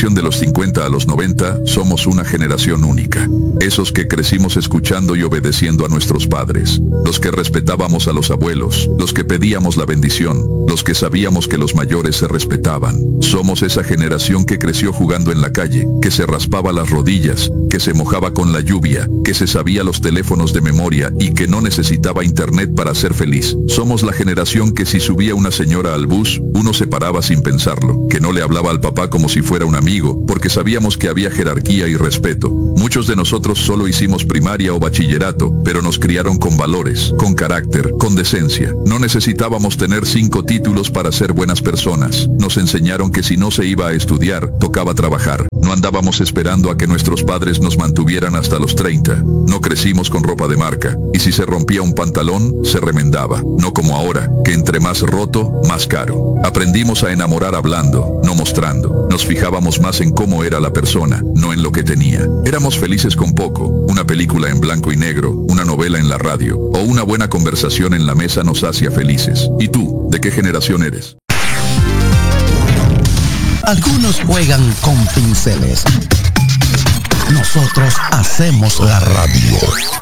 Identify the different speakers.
Speaker 1: generación de los 50 a los 90 somos una generación única. Esos que crecimos escuchando y obedeciendo a nuestros padres. Los que respetábamos a los abuelos. Los que pedíamos la bendición. Los que sabíamos que los mayores se respetaban. Somos esa generación que creció jugando en la calle, que se raspaba las rodillas, que se mojaba con la lluvia, que se sabía los teléfonos de memoria y que no necesitaba internet para ser feliz. Somos la generación que si subía una señora al bus, uno se paraba sin pensarlo, que no le hablaba al papá como si fuera un amigo, porque sabíamos que había jerarquía y respeto. Muchos de nosotros solo hicimos primaria o bachillerato, pero nos criaron con valores, con carácter, con decencia. No necesitábamos tener 5 títulos para ser buenas personas. Nos enseñaron que si no se iba a estudiar, tocaba trabajar. No andábamos esperando a que nuestros padres nos mantuvieran hasta los 30. No crecimos con ropa de marca, y si se rompía un pantalón, se remendaba. No como ahora, que entre más roto, más caro. Aprendimos a enamorar hablando, no mostrando. Nos fijábamos más en cómo era la persona, no en lo que tenía. Éramos felices con poco. Una película en blanco y negro, una novela en la radio, o una buena conversación en la mesa nos hacía felices. ¿Y tú, de qué generación eres?
Speaker 2: Algunos juegan con pinceles. Nosotros hacemos la radio.